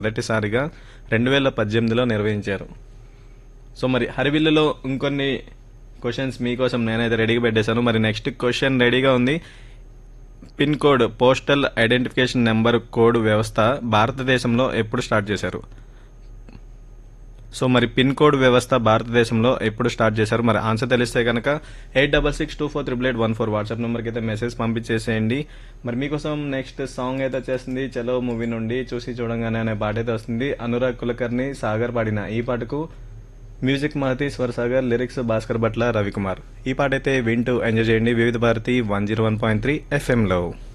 మొదటిసారిగా 2018లో నిర్వహించారు. సో మరి హరివిల్లులో ఇంకొన్ని క్వశ్చన్స్ మీకోసం నేనైతే రెడీగా పెట్టేశాను. మరి నెక్స్ట్ క్వశ్చన్ రెడీగా ఉంది. Pin code postal identification number code వ్యవస్థ భారతదేశంలో ఎప్పుడు స్టార్ట్ చేశారు? సో మరి పిన్ కోడ్ వ్యవస్థ భారతదేశంలో ఎప్పుడు స్టార్ట్ చేశారు? మరి ఆన్సర్ తెలిస్తే కనుక 8662488814 వాట్సాప్ నెంబర్కి అయితే మెసేజ్ పంపించేసేయండి. మరి మీకోసం నెక్స్ట్ సాంగ్ అయితే వచ్చేసింది. చలో మూవీ నుండి చూసి చూడంగానే అనే పాట అయితే వస్తుంది. అనురాగ్ కులకర్ణి సాగర్ పాడిన ఈ పాటకు మ్యూజిక్ మహతి స్వర్ సాగర్, లిరిక్స్ భాస్కర్ భట్ల, రవికుమార్. ఈ పాట అయితే వింటూ ఎంజాయ్ చేయండి. వివిధ భారతి 101.3 FM లో.